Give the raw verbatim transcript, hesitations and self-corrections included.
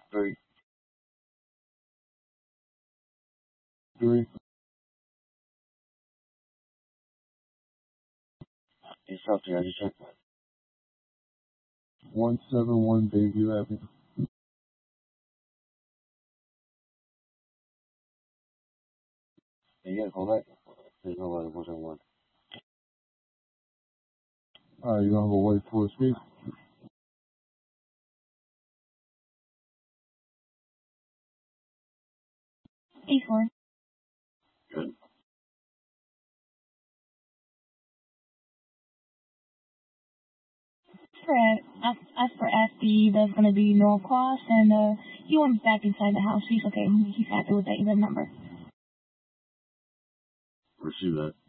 Three. Three. It's up there. I just checked that. one seven one Bayview Avenue. Yeah, you gotta call back. There's nobody one seven one. Alright, you gonna go wait for escape? eight four. Good. For, as, as for S D, there's going to be no cost, and uh, he went back inside the house. He's okay. He's happy with that even number. Receive that.